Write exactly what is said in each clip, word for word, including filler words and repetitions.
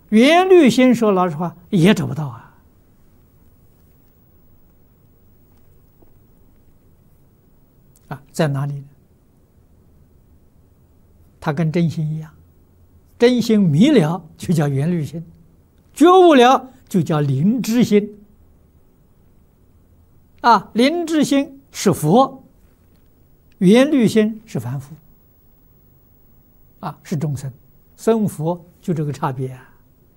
圆律心说老实话也找不到啊。啊，在哪里呢？它跟真心一样，真心迷了就叫圆律心，觉悟了就叫灵知心。啊，灵知心是佛，圆律心是凡夫。啊，是众生，生佛就这个差别啊。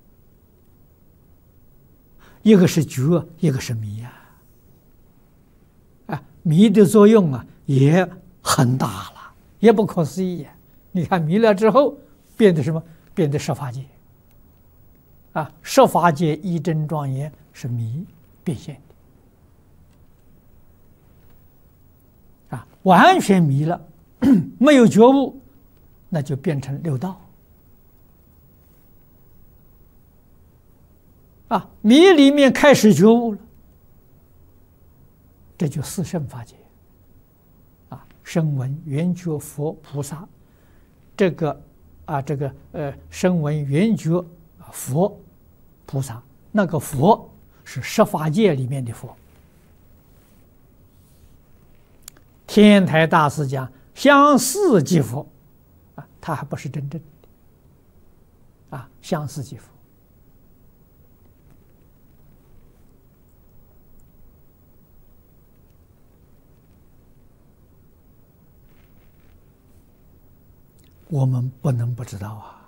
一个是觉，一个是迷啊。啊，迷的作用啊也很大了，也不可思议啊。你看迷了之后，变得什么？变得十法界。啊，十法界一真庄严是迷变现的。啊，完全迷了，没有觉悟，那就变成六道。啊，迷里面开始觉悟了，这就四圣法界。啊，声闻缘觉佛菩萨，这个啊，这个呃，声闻缘觉佛菩萨，那个佛是十法界里面的佛。天台大师讲相似即佛，啊，他还不是真正的，啊，相似即佛。我们不能不知道啊。